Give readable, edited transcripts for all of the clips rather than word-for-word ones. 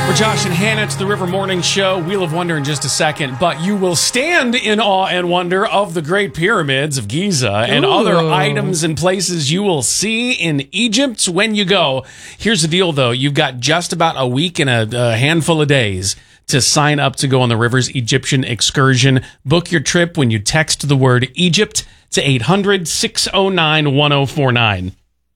We're Josh and Hannah. It's the River Morning Show. Wheel of Wonder in just a second. But you will stand in awe and wonder of the Great Pyramids of Giza and other items and places you will see in Egypt when you go. Here's the deal, though. You've got just about a week and a handful of days to sign up to go on the Rivers Egyptian excursion. Book your trip when you text the word Egypt to 800-609-1049.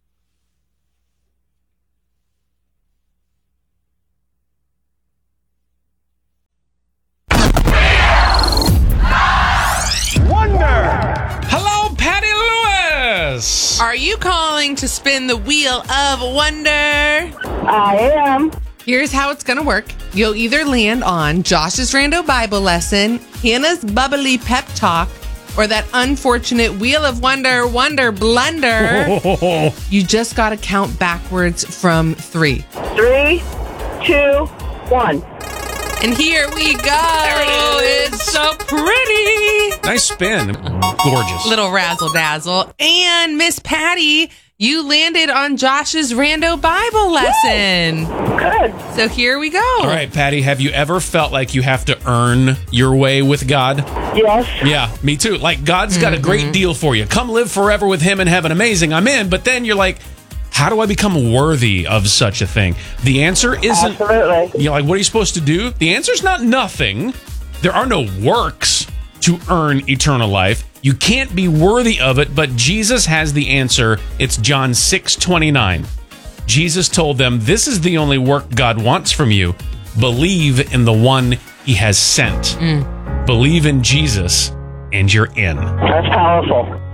Are you calling to spin the Wheel of Wonder? I am. Here's how it's going to work. You'll either land on Josh's Rando Bible lesson, Hannah's bubbly pep talk, or that unfortunate Wheel of Wonder blunder. You just got to count backwards from 3. 3, 2, 1. And here we go. It's so pretty. Nice spin. Gorgeous. Little razzle dazzle. And Miss Patty, you landed on Josh's Rando Bible lesson. Good. So here we go. All right, Patty, have you ever felt like you have to earn your way with God? Yes. Yeah, me too. Like, God's got a great deal for you. Come live forever with him in heaven. Amazing. I'm in. But then you're like, how do I become worthy of such a thing? The answer isn't... Absolutely. You're like, what are you supposed to do? The answer's not nothing. There are no works to earn eternal life. You can't be worthy of it, but Jesus has the answer. It's John 6:29. Jesus told them, this is the only work God wants from you. Believe in the one he has sent. Believe in Jesus, and you're in. That's powerful.